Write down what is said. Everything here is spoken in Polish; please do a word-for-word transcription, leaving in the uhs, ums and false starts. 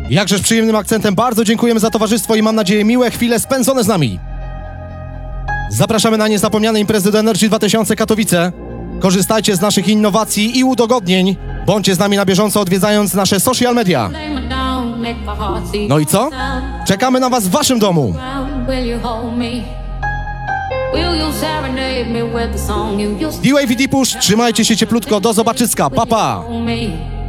Jakżeż przyjemnym akcentem bardzo dziękujemy za towarzystwo i mam nadzieję miłe chwile spędzone z nami. Zapraszamy na niezapomniane imprezy do Energy dwa tysiące Katowice. Korzystajcie z naszych innowacji i udogodnień. Bądźcie z nami na bieżąco, odwiedzając nasze social media. No i co? Czekamy na was w waszym domu. D-Wave i D-Push, trzymajcie się cieplutko, do zobaczyska, pa pa!